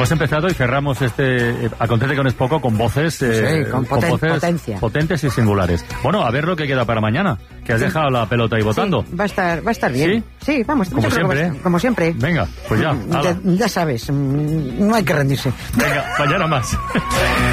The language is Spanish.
Hemos empezado y cerramos este Acontece con es poco con voces, con potencia. Potentes y singulares. Bueno, a ver lo que queda para mañana, que has dejado la pelota ahí votando. Sí, va a estar bien. ¿Sí? Vamos. Como siempre. Como siempre. Venga, pues ya. Ya sabes, no hay que rendirse. Venga, mañana más.